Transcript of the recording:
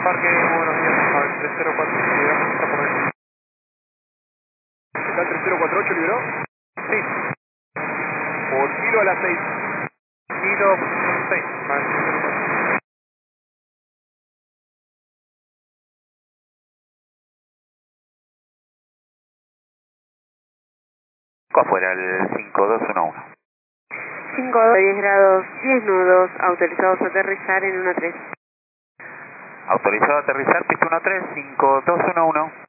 Parque, buenos días. A ver, 304, liberamos nuestra por ahí. ¿Está el 3048 liberó? Sí. Por kilo a las 6. Kilo 6. Vale, 304. Afuera el 5211. 5 10 grados, 10 nudos, autorizados a aterrizar en 13. Autorizado a aterrizar, pista 13, 5211.